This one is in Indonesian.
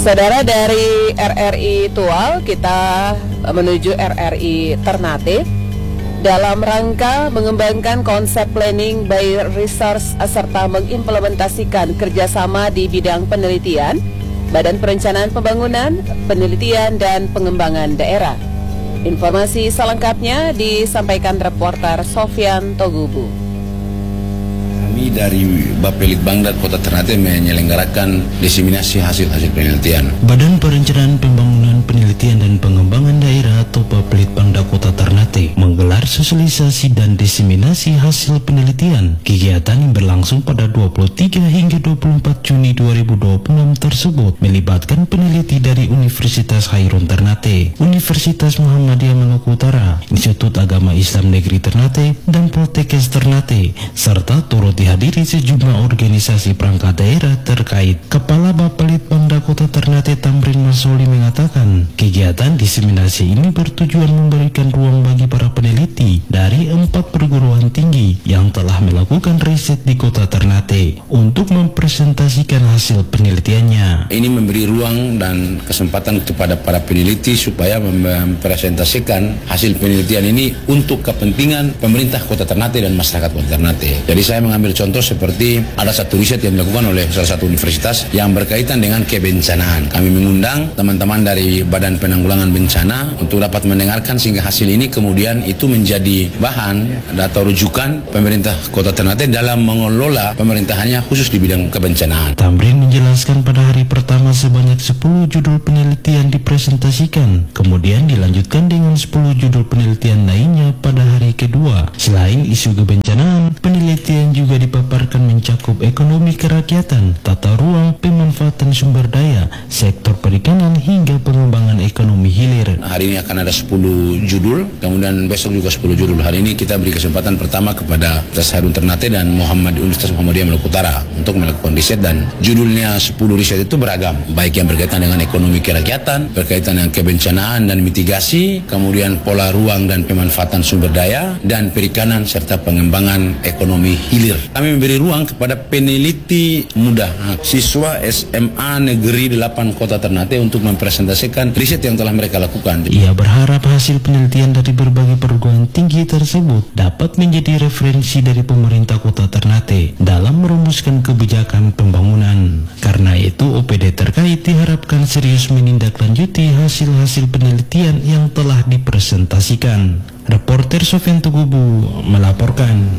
Saudara, dari RRI Tual kita menuju RRI Ternate dalam rangka mengembangkan konsep planning by resource serta mengimplementasikan kerjasama di bidang penelitian, Badan Perencanaan Pembangunan, Penelitian dan Pengembangan Daerah. Informasi selengkapnya disampaikan reporter Sofyan Togubu. Kami dari Bapelitbangda Kota Ternate menyelenggarakan diseminasi hasil-hasil penelitian. Badan Perencanaan Pembangunan, Penelitian dan Pengembangan Daerah atau Bapelitbangda Kota Ternate menggelar sosialisasi dan diseminasi hasil penelitian. Kegiatan yang berlangsung pada 23 hingga 24 Juni 2026 tersebut melibatkan peneliti dari Universitas Hairun Ternate, Universitas Muhammadiyah Maluku Utara, Institut Agama Islam Negeri Ternate, dan Poltekkes Ternate, serta turut dihadiri sejumlah organisasi perangkat daerah terkait. Kepala Bapelitbangda Kota Ternate Tamrin Masoli mengatakan, kegiatan diseminasi ini bertujuan memberikan ruang bagi para peneliti dari 4 perguruan tinggi yang telah melakukan riset di Kota Ternate untuk mempresentasikan hasil penelitiannya. Ini memberi ruang dan kesempatan kepada para peneliti supaya mempresentasikan hasil penelitian ini untuk kepentingan pemerintah Kota Ternate dan masyarakat Kota Ternate. Jadi saya mengambil contoh seperti ada satu riset yang dilakukan oleh salah satu universitas yang berkaitan dengan kebencanaan. Kami mengundang teman-teman dari Badan Penanggulangan Bencana untuk dapat mendengarkan sehingga hasil ini kemudian itu menjadi bahan atau rujukan pemerintah Kota Ternate dalam mengelola pemerintahannya khusus di bidang kebencanaan. Tamrin menjelaskan pada hari pertama sebanyak 10 judul penelitian dipresentasikan, kemudian dilanjutkan dengan 10 judul penelitian lainnya pada hari kedua. Selain isu kebencanaan, penelitian juga dipaparkan mencakup ekonomi kerakyatan, tata ruang, pemanfaatan sumber daya, sektor perikanan hingga pengembangan ekonomi hilir. Hari ini akan ada 10 judul, kemudian besok juga 10 judul. Hari ini kita beri kesempatan pertama kepada Universitas Hairun Ternate dan Universitas Muhammadiyah Maluku Utara untuk melakukan riset, dan judulnya 10 riset itu beragam, baik yang berkaitan dengan ekonomi kerakyatan, berkaitan dengan kebencanaan dan mitigasi, kemudian pola ruang dan pemanfaatan sumber daya, dan perikanan serta pengembangan ekonomi hilir. Kami memberi ruang kepada peneliti muda, siswa SMA Negeri 8 Kota Ternate untuk mempresentasikan riset yang telah mereka lakukan. Ia berharap hasil penelitian dari berbagai perguruan tinggi tersebut dapat menjadi referensi dari pemerintah Kota Ternate dalam merumuskan kebijakan pembangunan. Karena itu, OPD terkait diharapkan serius menindaklanjuti hasil-hasil penelitian yang telah dipresentasikan. Reporter Sofyan Tugubu melaporkan.